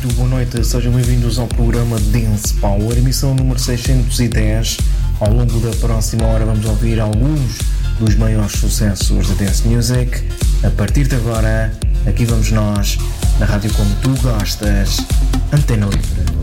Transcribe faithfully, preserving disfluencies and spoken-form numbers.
muito boa noite, sejam bem-vindos ao programa Dance Power, emissão número seiscentos e dez. Ao longo da próxima hora vamos ouvir alguns dos maiores sucessos da Dance Music. A partir de agora, aqui vamos nós, na rádio como tu gostas, Antena Livre.